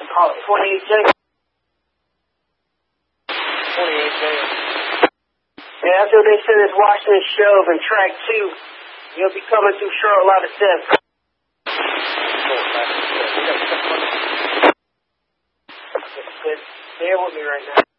Oh, 28J. 28J. Yeah, that's what they said is Washington Shove and track 2. You'll be coming through Charlotte Lot of Steps. Bear with me right now.